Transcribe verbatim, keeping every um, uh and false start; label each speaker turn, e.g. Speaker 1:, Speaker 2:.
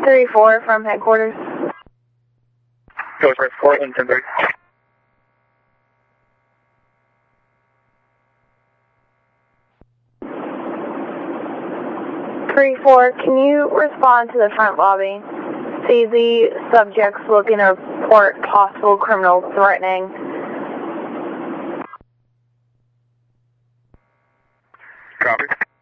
Speaker 1: three four from headquarters.
Speaker 2: Go for Portland, ten thirty.
Speaker 1: three four, can you respond to the front lobby? See the subjects looking to report possible criminal threatening.
Speaker 2: Copy.